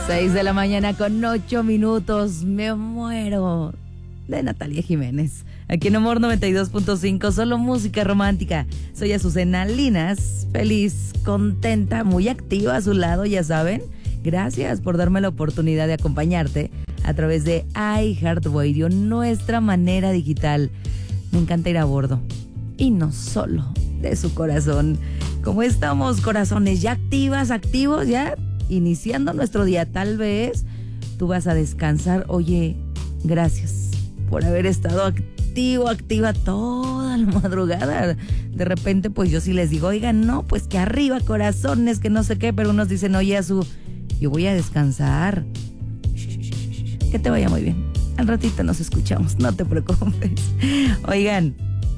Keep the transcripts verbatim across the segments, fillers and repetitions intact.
Seis de la mañana con ocho minutos. Me muero. De Natalia Jiménez. Aquí en Amor noventa y dos punto cinco, solo música romántica. Soy Azucena Linas, feliz, contenta, muy activa a su lado, ya saben. Gracias por darme la oportunidad de acompañarte a través de iHeartRadio, nuestra manera digital. Me encanta ir a bordo. Y no solo de su corazón. ¿Cómo estamos, corazones? ¿Ya activas, activos? ¿Ya iniciando nuestro día? Tal vez tú vas a descansar. Oye, gracias por haber estado activo, activa toda la madrugada. De repente, pues yo sí les digo, oigan, no, pues que arriba, corazones, que no sé qué, pero unos dicen, oye, Azu, yo voy a descansar. Que te vaya muy bien. Al ratito nos escuchamos, no te preocupes. Oigan,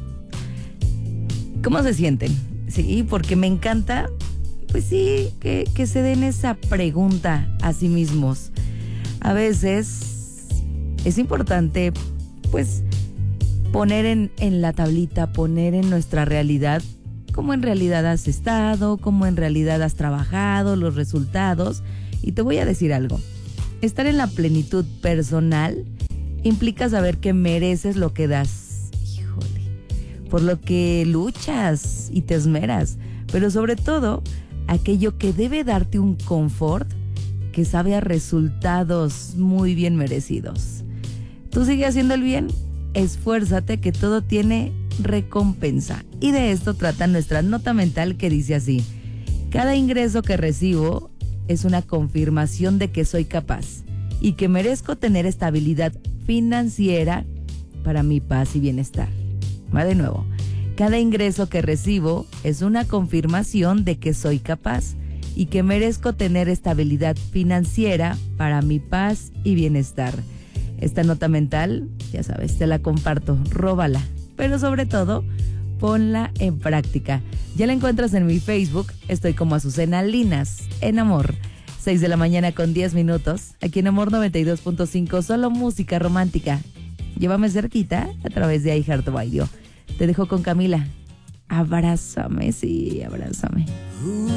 ¿cómo se sienten? Sí, porque me encanta, pues sí, que, que se den esa pregunta a sí mismos. A veces es importante, pues, poner en, en la tablita, poner en nuestra realidad cómo en realidad has estado, cómo en realidad has trabajado, los resultados. Y te voy a decir algo. Estar en la plenitud personal implica saber que mereces lo que das. Híjole. Por lo que luchas y te esmeras. Pero sobre todo, aquello que debe darte un confort que sabe a resultados muy bien merecidos. Tú sigue haciendo el bien, esfuérzate, que todo tiene recompensa. Y de esto trata nuestra nota mental, que dice así: cada ingreso que recibo es una confirmación de que soy capaz y que merezco tener estabilidad financiera para mi paz y bienestar. Va de nuevo. Cada ingreso que recibo es una confirmación de que soy capaz y que merezco tener estabilidad financiera para mi paz y bienestar. Esta nota mental, ya sabes, te la comparto, róbala, pero sobre todo, ponla en práctica. Ya la encuentras en mi Facebook, estoy como Azucena Linas, en Amor. seis de la mañana con diez minutos, aquí en Amor noventa y dos punto cinco, solo música romántica. Llévame cerquita a través de iHeartRadio. Te dejo con Camila. Abrázame, sí, abrázame.